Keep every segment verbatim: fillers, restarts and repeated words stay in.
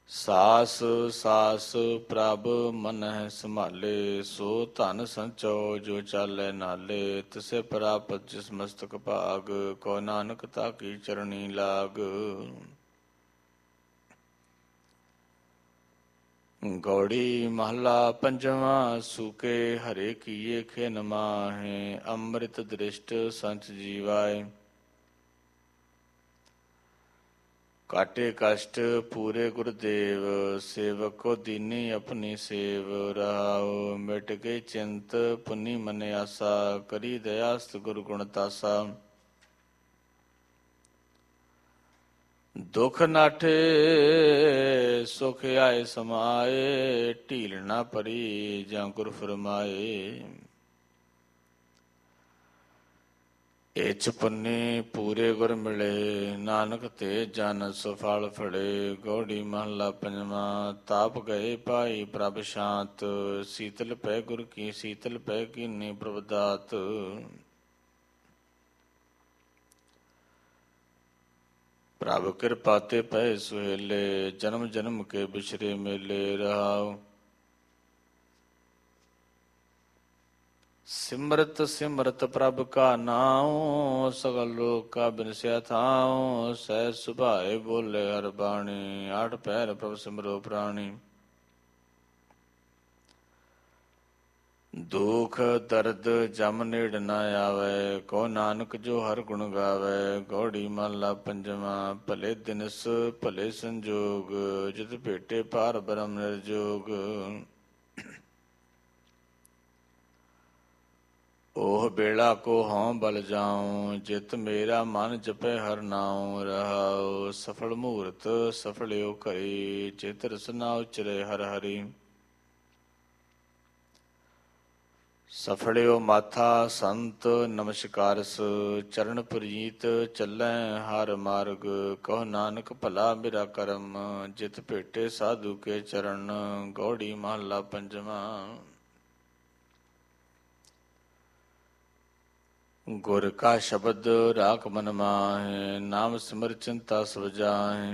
ਸਾਸ ਸਾਸ ਪ੍ਰਭ ਮਨਹਿ ਸੰਭਾਲੇ, ਸੋ ਧਨ ਸੰਚੋ ਜੋ ਚਾਲੇ ਨਾਲੇ। ਤਿਸੇ ਪ੍ਰਾਪਤ ਜਿਸ ਮਸਤਕ ਭਾਗ, ਕੋ ਨਾਨਕ ਤਾ ਕੀ ਚਰਣੀ ਲਾਗ। ਗੌੜੀ ਮਹਲਾ ਪੰਜਵਾਂ। ਸੂਕੇ ਹਰੇ ਕੀਏ ਖਿਨ ਮਾਹੇ, ਅੰਮ੍ਰਿਤ ਦ੍ਰਿਸ਼ਟ ਸੰਚ ਜੀਵਾਏ। ਕਾਟੇ ਕਸ਼ਟ ਪੂਰੇ ਗੁਰਦੇਵ, ਸੇਵਕ ਕੋ ਦੀਨੀ ਆਪਣੀ ਸੇਵ। ਰਹਾਉ ਮਿਟ ਗਈ ਚਿੰਤ ਪੁੰਨੀ ਮਨ ਆਸਾ, ਕਰੀ ਦਇਆਸਤ ਗੁਰ ਗੁਣ ਤਾਸਾ। ਦੁਖ ਨਾਠੇ ਸੁਖ ਆਏ ਸਮਾਏ, ਢੀਲ ਨਾ ਪਰੀ ਜਾਂ ਗੁਰ ਫਰਮਾਏ। ਇਛ ਪੁੰਨੀ ਪੂਰੇ ਗੁਰ ਮਿਲੇ, ਨਾਨਕ ਤੇ ਜਨ ਸੁਫਲ ਫੜੇ। ਗੌੜੀ ਮਹਲਾ ਪੰਜਵਾਂ। ਤਾਪ ਗਏ ਪਾਈ ਪ੍ਰਭ ਸ਼ਾਂਤ, ਸੀਤਲ ਪੈ ਗੁਰ ਕੀ ਸੀਤਲ ਪੈ ਕੀਨੀ ਪ੍ਰਭ ਦਾਤ। ਪ੍ਰਭ ਕਿਰਪਾ ਤੇ ਪਏ ਸੁਹੇਲੇ, ਜਨਮ ਜਨਮ ਕੇ ਬਿਛਰੇ ਮੇਲੇ। ਰਹਾਉ ਸਿਮਰਤ ਸਿਮਰਤ ਪ੍ਰਭ ਕਾ ਨਾਉ, ਸਗਲ ਲੋਕ ਕਾ ਬਿਨਸਿਆ ਥਾਉ। ਸਹਿ ਸੁਭਾਏ ਬੋਲੇ ਹਰ ਬਾਣੀ, ਆਠ ਪਹਿਰ ਪ੍ਰਭ ਸਿਮਰੋ ਪ੍ਰਾਣੀ। ਦੁਖ ਦਰਦ ਜਮ ਨੇੜ ਨਾ ਆਵੇ, ਕੋ ਨਾਨਕ ਜੋ ਹਰ ਗੁਣ ਗਾਵੇ। ਗੌੜੀ ਮਹਲਾ ਪੰਜਵਾਂ। ਭਲੇ ਦਿਨਸ ਭਲੇ ਸੰਜੋਗ, ਜਿਤ ਭੇਟੇ ਪਾਰ ਬ੍ਰਹਮ ਨਿਰਜੋਗ। ਉਹ ਬੇਲਾ ਕੋ ਹਉ ਬਲ ਜਾਉ, ਜਿਤ ਮੇਰਾ ਮਨ ਜਪੈ ਹਰ ਨਾਉ। ਰਹਾਉ ਸਫਲ ਮੂਰਤ ਸਫਲਿਓ ਘਰੀ, ਚਿਤ ਰਸਨਾ ਉਚਰੇ ਹਰ ਹਰੀ। ਸਫਲਿਓ ਮਾਥਾ ਸੰਤ ਨਮਸਕਾਰਸ, ਚਰਨ ਪ੍ਰੀਤ ਚੱਲੈ ਹਰ ਮਾਰਗ। ਕਹੋ ਨਾਨਕ ਭਲਾ ਮੇਰਾ ਕਰਮ, ਜਿਤ ਭੇਟੇ ਸਾਧੂ ਕੇ ਚਰਨ। ਗੌੜੀ ਮਹਲਾ ਪੰਜਵਾਂ। ਗੁਰ ਕਾ ਸ਼ਬਦ ਰਾਖ ਮਨ ਮਾਹੇ, ਨਾਮ ਸਿਮਰ ਚਿੰਤਾ ਸਭ ਜਾਹੇ।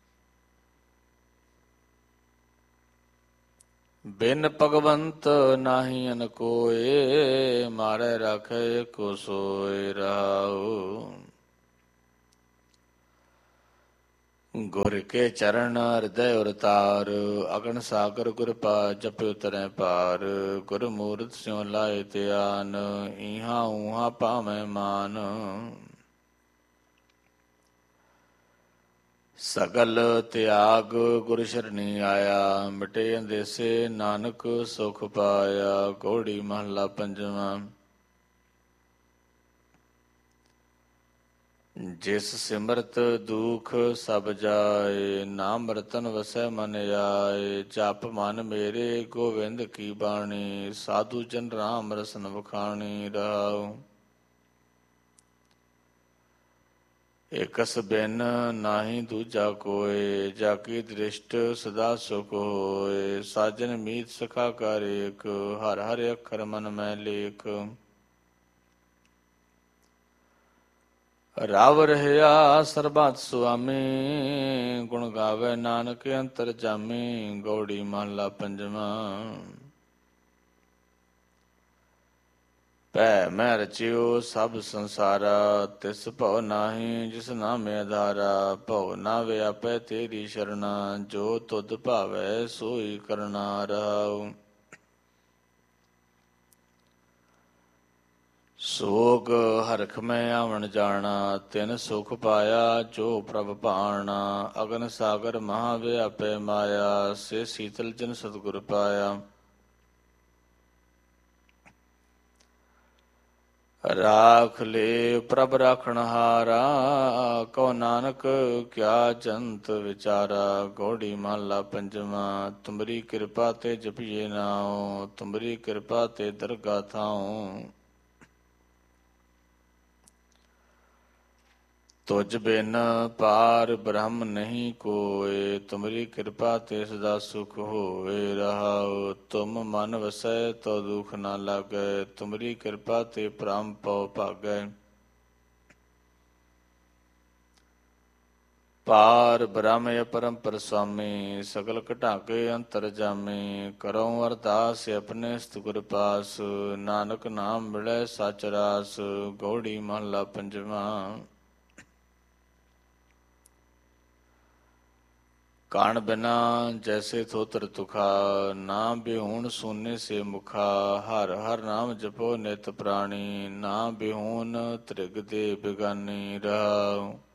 ਬਿਨ ਭਗਵੰਤ ਨਾਹੀ ਅਨ ਕੋਇ, ਮਾਰੇ ਰਾਖੇ ਕੋ ਸੋਇ। ਰਹਾਉ ਗੁਰ ਕੇ ਚਰਨ ਹਿਰਦੈ ਉਰ ਤਾਰ, ਅਗਨ ਸਾਗਰ ਗੁਰ ਪਾ ਜਪਿ ਉਤਰੈ ਪਾਰ। ਗੁਰ ਮੂਰਤ ਸਿਉ ਲਾਏ ਧਿਆਨ, ਇਹਾਂ ਉਹਾਂ ਪਾਵੈ ਮਾਨ। ਸਗਲ ਤਿਆਗ ਗੁਰ ਸ਼ਰਣੀ ਆਇਆ, ਮਿਟੇ ਅੰਦੇਸੇ ਨਾਨਕ ਸੁਖ ਪਾਇਆ। ਗੌੜੀ ਮਹਲਾ ਪੰਜਵਾਂ। ਜਿਸ ਸਿਮਰਤ ਦੁਖ ਸਭ ਜਾਏ, ਨਾਮ ਰਤਨ ਵਸੈ ਮਨ ਆਏ। ਜਪ ਮਨ ਮੇਰੇ ਗੋਵਿੰਦ ਕੀ ਬਾਣੀ, ਸਾਧੂ ਜਨ ਰਾਮ ਰਸਨ ਵਖਾਣੀ। ਰਹਾਉ ਇਕਸ ਬਿਨ ਨਾਹੀ ਦੂਜਾ ਕੋਇ, ਜਾ ਕੀ ਦ੍ਰਿਸ਼ਟ ਸਦਾ ਸੁਖ ਹੋਏ। ਸਾਜਨ ਮੀਤ ਸਖਾ ਕਰ ਏਕ, ਹਰ ਹਰ ਅੱਖਰ ਮਨ ਮੈਂ ਲੇਖ। ਰਵ ਰਹਿਆ ਸਰਬਤ ਸੁਆਮੀ, ਗੁਣ ਗਾਵੇ ਨਾਨਕ ਅੰਤਰ ਜਾਮੀ। ਗੌੜੀ ਮਹਲਾ ਪੰਜਵਾਂ। ਭੈ ਮੈਂ ਰਚਿਓ ਸਭ ਸੰਸਾਰਾ, ਤਿਸ ਭਉ ਨਾਹੀ ਜਿਸ ਨਾਮੇ ਆਧਾਰਾ। ਭਉ ਨਾ ਵਿਆਪੈ ਤੇਰੀ ਸ਼ਰਣਾ, ਜੋ ਤੁਧ ਭਾਵੈ ਸੋਈ ਕਰਨਾ। ਰਹਾਉ ਸੋਗ ਹਰਖ ਮੈਂ ਆਵਣ ਜਾਣਾ, ਤਿਨ ਸੁਖ ਪਾਇਆ ਜੋ ਪ੍ਰਭ ਭਾਣਾ। ਅਗਨ ਸਾਗਰ ਮਹਾ ਵਿਆਪੈ ਮਾਇਆ, ਸੇ ਸੀਤਲ ਜਨ ਸਤਿਗੁਰ ਪਾਇਆ। ਰਾਖ ਲੇ ਪ੍ਰਭ ਰਾਖਣਹਾਰਾ, ਕਹੋ ਨਾਨਕ ਕਿਆ ਜੰਤ ਵਿਚਾਰਾ। ਗੌੜੀ ਮਹਲਾ ਪੰਜਵਾਂ। ਤੁਮਰੀ ਕਿਰਪਾ ਤੇ ਜਪੀਏ ਨਾਉ, ਤੁਮਰੀ ਕਿਰਪਾ ਤੇ ਦਰਗਾ ਥਾਉ। ਤੁਝ ਬਿਨ ਪਾਰ ਬ੍ਰਹਮ ਨਹੀਂ ਕੋਇ, ਤੁਮਰੀ ਕਿਰਪਾ ਤੇ ਸਦਾ ਸੁਖ ਹੋਏ। ਰਹਾਉ ਤੁਮ ਮਨ ਵਸੈ ਤੋ ਦੁਖ ਨਾ ਲਾਗੈ, ਤੁਮਰੀ ਕਿਰਪਾ ਤੇ ਭ੍ਰਮ ਭਉ ਭਾਗੈ। ਪਾਰ ਬ੍ਰਹਮ ਪਰੰਪਰ ਸੁਆਮੀ, ਸਗਲ ਘਟਾਕੇ ਅੰਤਰ ਜਾਮੇ। ਕਰੋ ਅਰਦਾਸ ਆਪਣੇ ਸਤਿਗੁਰ ਪਾਸ, ਨਾਨਕ ਨਾਮ ਮਿਲੈ ਸਚ ਰਾਸ। ਗੌੜੀ ਮਹਲਾ ਪੰਜਵਾਂ। ਕਾਣ ਬਿਨਾ ਜੈਸੇ ਥੋਤਰ ਤੁਖਾ, ਨਾ ਬਿਹੂਣ ਸੋਨੇ ਸੇ ਮੁਖਾ। ਹਰ ਹਰ ਨਾਮ ਜਪੋ ਨਿਤ ਪ੍ਰਾਣੀ, ਨਾ ਬਿਹੂਨ ਤ੍ਰਿਗ ਦੇ ਬਿਗਾਨੀ ਰਹਾਉ।